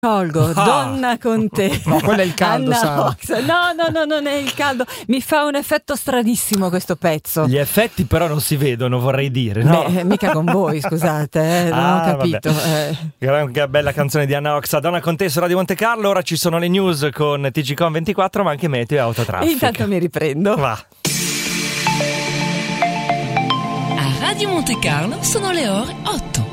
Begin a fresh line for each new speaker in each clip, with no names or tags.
Colgo, donna con te.
No, quello è il caldo, Sara.
No, non è il caldo. Mi fa un effetto stranissimo questo pezzo.
Gli effetti però non si vedono, vorrei dire, no?
Beh, mica con voi, scusate, non ho capito.
Che bella canzone di Anna Oxa, Donna con te su Radio Monte Carlo. Ora ci sono le news con TGcom 24, ma anche meteo e autotraffic.
Intanto mi riprendo.
Va.
A Radio Monte Carlo sono le ore 8.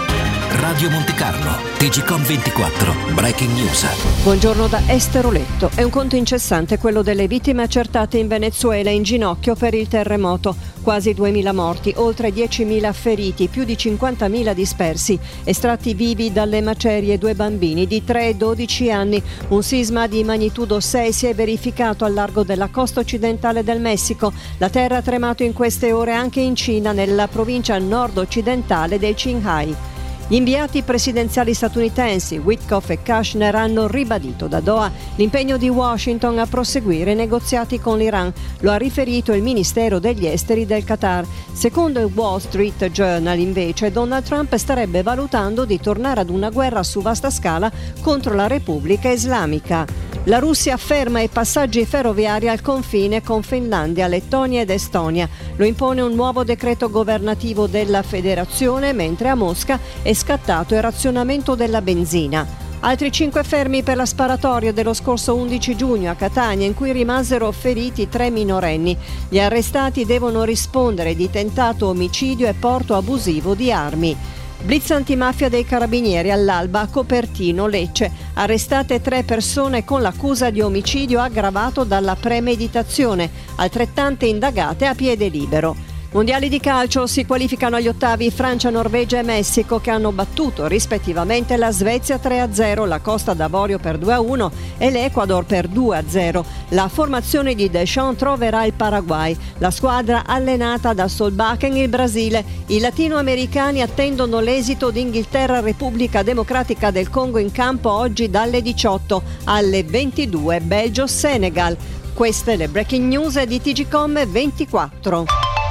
Radio Monte Carlo, TGcom 24, Breaking News.
Buongiorno da Esteroletto. È un conto incessante quello delle vittime accertate in Venezuela in ginocchio per il terremoto. Quasi 2.000 morti, oltre 10.000 feriti, più di 50.000 dispersi. Estratti vivi dalle macerie 2 bambini di 3 e 12 anni. Un sisma di magnitudo 6 si è verificato al largo della costa occidentale del Messico. La terra ha tremato in queste ore anche in Cina, nella provincia nord-occidentale del Qinghai. Gli inviati presidenziali statunitensi Witkoff e Kushner hanno ribadito da Doha l'impegno di Washington a proseguire i negoziati con l'Iran. Lo ha riferito il Ministero degli Esteri del Qatar. Secondo il Wall Street Journal, invece, Donald Trump starebbe valutando di tornare ad una guerra su vasta scala contro la Repubblica Islamica. La Russia ferma i passaggi ferroviari al confine con Finlandia, Lettonia ed Estonia. Lo impone un nuovo decreto governativo della federazione, mentre a Mosca è scattato il razionamento della benzina. Altri 5 fermi per la sparatoria dello scorso 11 giugno a Catania, in cui rimasero feriti 3 minorenni. Gli arrestati devono rispondere di tentato omicidio e porto abusivo di armi. Blitz antimafia dei carabinieri all'alba a Copertino, Lecce. Arrestate 3 persone con l'accusa di omicidio aggravato dalla premeditazione, altrettante indagate a piede libero. Mondiali di calcio, si qualificano agli ottavi Francia, Norvegia e Messico, che hanno battuto rispettivamente la Svezia 3-0, la Costa d'Avorio per 2-1 e l'Ecuador per 2-0. La formazione di Deschamps troverà il Paraguay, la squadra allenata da Solbakken il Brasile. I latinoamericani attendono l'esito di Inghilterra-Repubblica Democratica del Congo in campo oggi dalle 18 alle 22 Belgio-Senegal. Queste le breaking news di TGcom 24.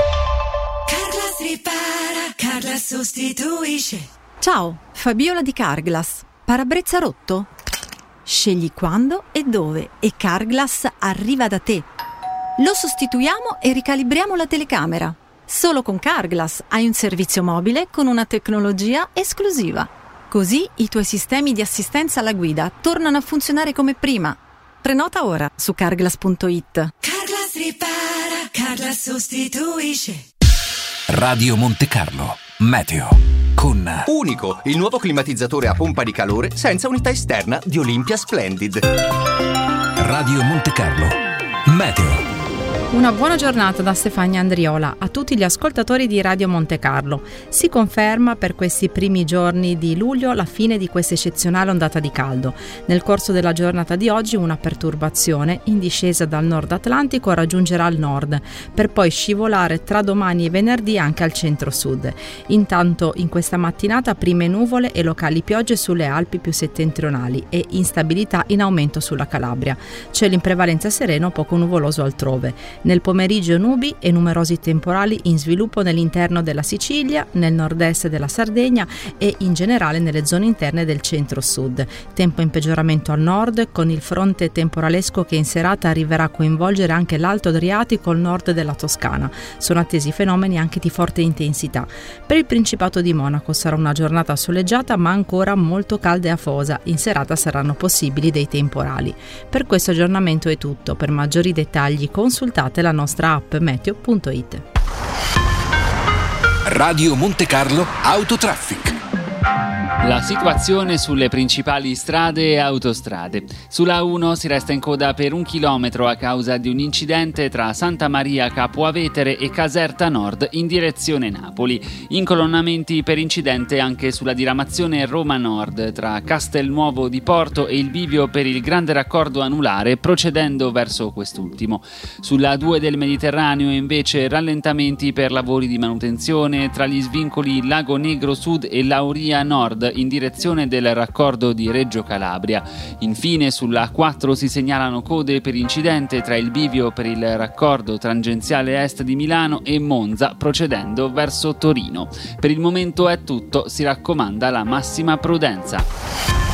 Ripara, Carglass sostituisce.
Ciao, Fabiola di Carglass. Parabrezza rotto? Scegli quando e dove e Carglass arriva da te. Lo sostituiamo e ricalibriamo la telecamera. Solo con Carglass hai un servizio mobile con una tecnologia esclusiva. Così i tuoi sistemi di assistenza alla guida tornano a funzionare come prima. Prenota ora su carglass.it.
Carglass ripara, Carglass sostituisce.
Radio Monte Carlo, meteo, con
Unico, il nuovo climatizzatore a pompa di calore senza unità esterna di Olympia Splendid.
Radio Monte Carlo, meteo.
Una buona giornata da Stefania Andriola a tutti gli ascoltatori di Radio Monte Carlo. Si conferma per questi primi giorni di luglio la fine di questa eccezionale ondata di caldo. Nel corso della giornata di oggi una perturbazione in discesa dal nord Atlantico raggiungerà il nord, per poi scivolare tra domani e venerdì anche al centro-sud. Intanto in questa mattinata prime nuvole e locali piogge sulle Alpi più settentrionali e instabilità in aumento sulla Calabria. Cielo in prevalenza sereno, poco nuvoloso altrove. Nel pomeriggio nubi e numerosi temporali in sviluppo nell'interno della Sicilia, nel nord-est della Sardegna e in generale nelle zone interne del centro-sud. Tempo in peggioramento al nord, con il fronte temporalesco che in serata arriverà a coinvolgere anche l'Alto Adriatico al nord della Toscana. Sono attesi fenomeni anche di forte intensità. Per il Principato di Monaco sarà una giornata soleggiata ma ancora molto calda e afosa. In serata saranno possibili dei temporali. Per questo aggiornamento è tutto. Per maggiori dettagli consultate la nostra app meteo.it.
Radio Monte Carlo Autotraffic.
La situazione sulle principali strade e autostrade. Sulla A1 si resta in coda per 1 chilometro a causa di un incidente tra Santa Maria Capo Avetere e Caserta Nord in direzione Napoli. Incolonnamenti per incidente anche sulla diramazione Roma Nord tra Castelnuovo di Porto e il bivio per il grande raccordo anulare procedendo verso quest'ultimo. Sulla A2 del Mediterraneo invece rallentamenti per lavori di manutenzione tra gli svincoli Lago Negro Sud e Lauria Nord in direzione del raccordo di Reggio Calabria. Infine sulla A4 si segnalano code per incidente tra il bivio per il raccordo tangenziale est di Milano e Monza procedendo verso Torino. Per il momento è tutto, si raccomanda la massima prudenza.